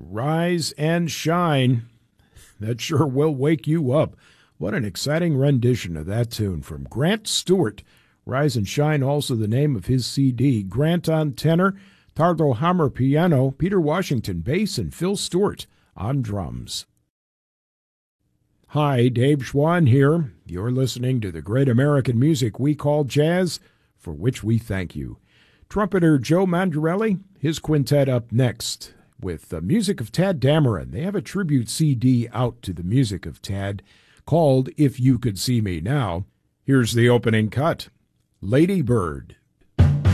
Rise and Shine. That sure will wake you up. What an exciting rendition of that tune from Grant Stewart. Rise and Shine, also the name of his CD. Grant on tenor, Tardo Hammer piano, Peter Washington bass, and Phil Stewart on drums. Hi, Dave Schwann here. You're listening to the great American music we call jazz, for which we thank you. Trumpeter Joe Mandarelli, his quintet up next with the music of Tadd Dameron. They have a tribute CD out to the music of Tadd called If You Could See Me Now. Here's the opening cut, Lady Bird.